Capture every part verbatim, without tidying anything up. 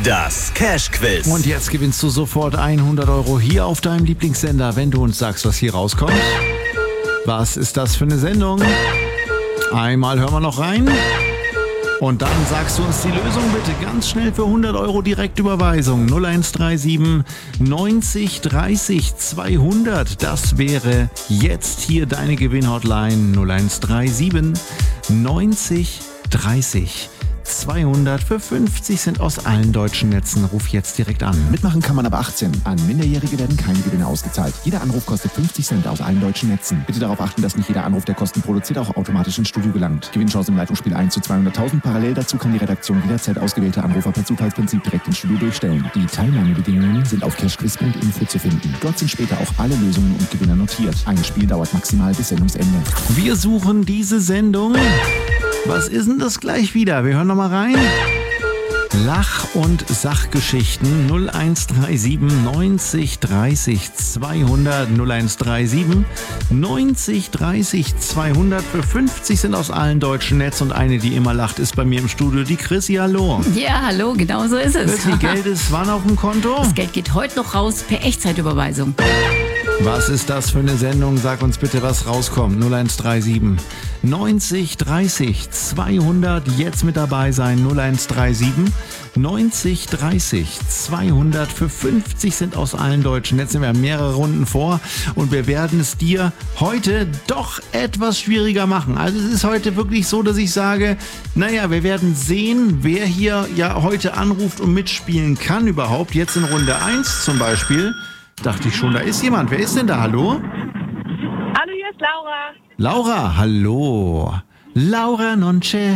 Das Cash-Quiz. Und jetzt gewinnst du sofort hundert Euro hier auf deinem Lieblingssender, wenn du uns sagst, was hier rauskommt. Was ist das für eine Sendung? Einmal hören wir noch rein. Und dann sagst du uns die Lösung bitte ganz schnell für hundert Euro Direktüberweisung. null eins drei sieben neunzig dreißig zweihundert. Das wäre jetzt hier deine Gewinnhotline. null eins drei sieben neunzig dreißig zweihundert. Für fünfzig Cent aus allen deutschen Netzen. Ruf jetzt direkt an. Mitmachen kann man ab achtzehn. An Minderjährige werden keine Gewinne ausgezahlt. Jeder Anruf kostet fünfzig Cent aus allen deutschen Netzen. Bitte darauf achten, dass nicht jeder Anruf, der Kosten produziert, auch automatisch ins Studio gelangt. Gewinnchance im Leitungsspiel eins zu zweihunderttausend. Parallel dazu kann die Redaktion jederzeit ausgewählte Anrufer per Zufallsprinzip direkt ins Studio durchstellen. Die Teilnahmebedingungen sind auf cashquiz punkt info zu finden. Dort sind später auch alle Lösungen und Gewinner notiert. Ein Spiel dauert maximal bis Sendungsende. Wir suchen diese Sendung. Was ist denn das gleich wieder? Wir hören noch mal rein. Lach- und Sachgeschichten null eins drei sieben neunzig dreißig zweihundert null eins drei sieben neunzig dreißig zweihundert. Für fünfzig sind aus allen deutschen Netz und eine, die immer lacht, ist bei mir im Studio, die Chrissy. Hallo. Ja, hallo, genau so ist es. Wie Geld ist wann auf dem Konto? Das Geld geht heute noch raus per Echtzeitüberweisung. Was ist das für eine Sendung? Sag uns bitte, was rauskommt. null eins drei sieben neunzig dreißig zweihundert. Jetzt mit dabei sein. null eins drei sieben neunzig dreißig zweihundert. Für fünfzig Cent aus allen deutschen Netzen. Wir haben mehrere Runden vor und wir werden es dir heute doch etwas schwieriger machen. Also es ist heute wirklich so, dass ich sage, naja, wir werden sehen, wer hier ja heute anruft und mitspielen kann überhaupt. Jetzt in Runde eins zum Beispiel. Dachte ich schon, da ist jemand. Wer ist denn da? Hallo? Hallo, hier ist Laura. Laura, hallo. Laura Nonce.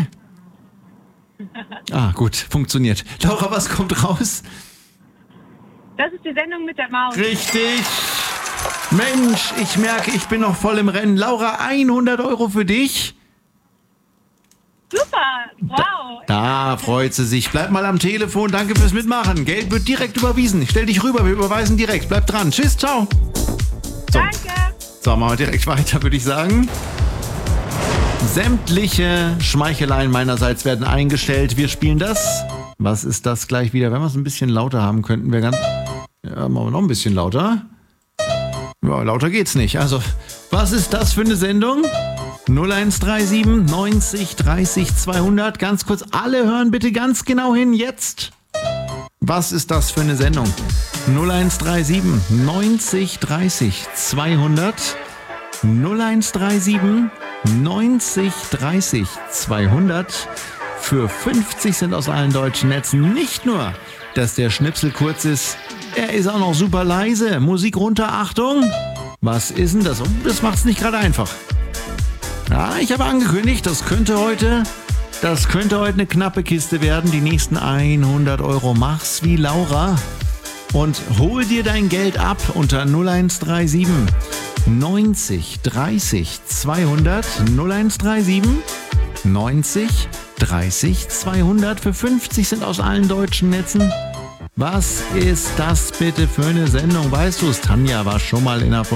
Ah, gut, funktioniert. Laura, was kommt raus? Das ist die Sendung mit der Maus. Richtig. Mensch, ich merke, ich bin noch voll im Rennen. Laura, hundert Euro für dich. Super, wow. Da, da freut sie sich. Bleib mal am Telefon. Danke fürs Mitmachen. Geld wird direkt überwiesen. Ich stell dich rüber, wir überweisen direkt. Bleib dran. Tschüss, ciao. So. Danke. So, machen wir direkt weiter, würde ich sagen. Sämtliche Schmeicheleien meinerseits werden eingestellt. Wir spielen das. Was ist das gleich wieder? Wenn wir es ein bisschen lauter haben könnten, wir ganz... Ja, machen wir noch ein bisschen lauter. Ja, lauter geht's nicht. Also, was ist das für eine Sendung? null eins drei sieben neunzig dreißig zweihundert. Ganz kurz, alle hören bitte ganz genau hin jetzt. Was ist das für eine Sendung? null eins drei sieben neunzig dreißig zweihundert. null eins drei sieben neunzig dreißig zweihundert. Für fünfzig Cent aus allen deutschen Netzen. Nicht nur, dass der Schnipsel kurz ist, er ist auch noch super leise. Musik runter, Achtung. Was ist denn das? Das macht's nicht gerade einfach. Ja, ich habe angekündigt, das könnte heute, das könnte heute eine knappe Kiste werden. Die nächsten hundert Euro. Mach's wie Laura und hol dir dein Geld ab unter null eins drei sieben neunzig dreißig zweihundert. null eins drei sieben neunzig dreißig zweihundert. Für fünfzig Cent aus allen deutschen Netzen. Was ist das bitte für eine Sendung? Weißt du es? Tanja war schon mal in der